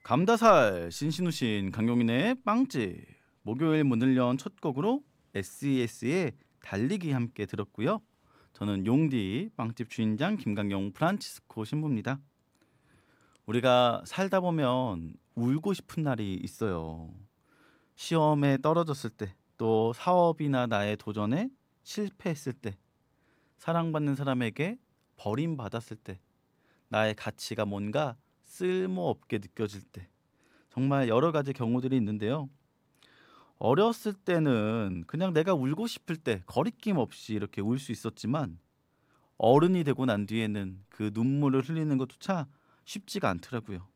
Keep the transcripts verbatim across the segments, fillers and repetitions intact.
감다살 신신우신 강용인의 빵집 목요일 문을 연 첫 곡으로 에스이에스의 달리기 함께 들었고요. 저는 용디 빵집 주인장 김강용 프란치스코 신부입니다. 우리가 살다 보면 울고 싶은 날이 있어요. 시험에 떨어졌을 때, 또 사업이나 나의 도전에 실패했을 때, 사랑받는 사람에게 버림받았을 때, 나의 가치가 뭔가 쓸모없게 느껴질 때, 정말 여러 가지 경우들이 있는데요. 어렸을 때는 그냥 내가 울고 싶을 때 거리낌 없이 이렇게 울 수 있었지만, 어른이 되고 난 뒤에는 그 눈물을 흘리는 것조차 쉽지가 않더라고요.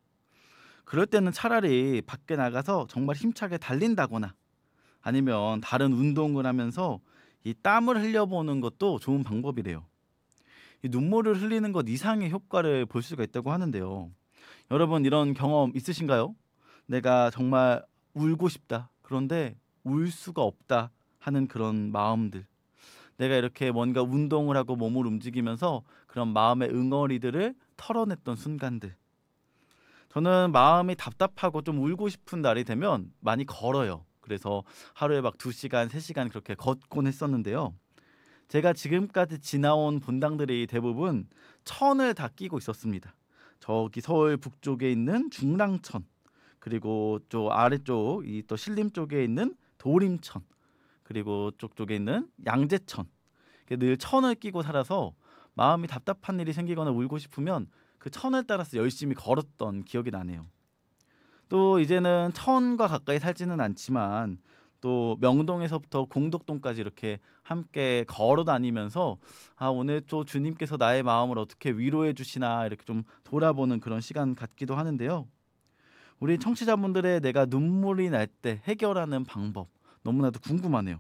그럴 때는 차라리 밖에 나가서 정말 힘차게 달린다거나 아니면 다른 운동을 하면서 이 땀을 흘려보는 것도 좋은 방법이래요. 이 눈물을 흘리는 것 이상의 효과를 볼 수가 있다고 하는데요. 여러분 이런 경험 있으신가요? 내가 정말 울고 싶다. 그런데 울 수가 없다 하는 그런 마음들. 내가 이렇게 뭔가 운동을 하고 몸을 움직이면서 그런 마음의 응어리들을 털어냈던 순간들. 저는 마음이 답답하고 좀 울고 싶은 날이 되면 많이 걸어요. 그래서 하루에 막 두 시간, 세 시간 그렇게 걷곤 했었는데요. 제가 지금까지 지나온 본당들이 대부분 천을 다 끼고 있었습니다. 저기 서울 북쪽에 있는 중랑천, 그리고 저 아래쪽 이 또 신림 쪽에 있는 도림천, 그리고 쪽쪽에 있는 양재천. 늘 천을 끼고 살아서 마음이 답답한 일이 생기거나 울고 싶으면 그 천을 따라서 열심히 걸었던 기억이 나네요. 또 이제는 천과 가까이 살지는 않지만 또 명동에서부터 공덕동까지 이렇게 함께 걸어 다니면서 아 오늘 또 주님께서 나의 마음을 어떻게 위로해 주시나 이렇게 좀 돌아보는 그런 시간 같기도 하는데요. 우리 청취자분들의 내가 눈물이 날 때 해결하는 방법 너무나도 궁금하네요.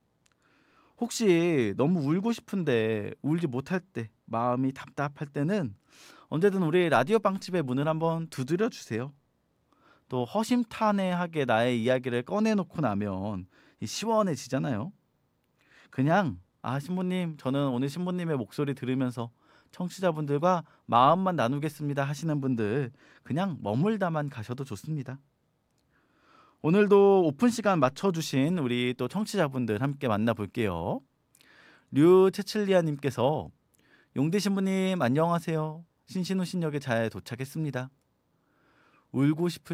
혹시 너무 울고 싶은데 울지 못할 때 마음이 답답할 때는 언제든 우리 라디오 빵집의 문을 한번 두드려 주세요. 또 허심탄회하게 나의 이야기를 꺼내놓고 나면 이 시원해지잖아요. 그냥 아 신부님 저는 오늘 신부님의 목소리 들으면서 청취자분들과 마음만 나누겠습니다 하시는 분들 그냥 머물다만 가셔도 좋습니다. 오늘도 오픈 시간 맞춰주신 우리 또 청취자분들 함께 만나볼게요. 류체칠리아님께서 용대 신부님 안녕하세요. 신신우신역에 잘 도착했습니다. 울고 싶을